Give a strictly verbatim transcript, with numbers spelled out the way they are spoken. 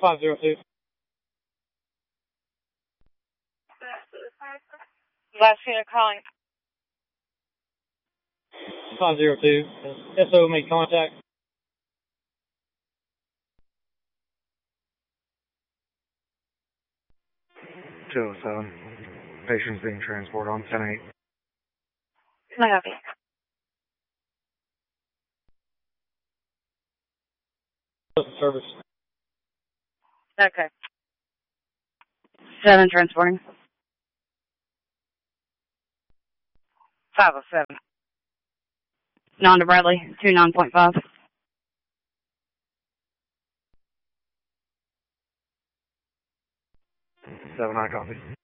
five zero two. Last unit calling. five zero two. S O made contact. two oh seven. Patient's being transported on ten eight. Can I copy? Service. Okay. Seven transporting. five oh seven. Non to Bradley, two nine point five. seven, I copy.